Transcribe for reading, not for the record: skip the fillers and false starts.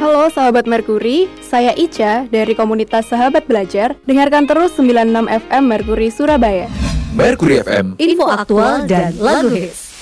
Halo sahabat Merkuri, saya Ica dari komunitas Sahabat Belajar. Dengarkan terus 96 FM Merkuri Surabaya. Merkuri FM, info aktual dan lagu hits.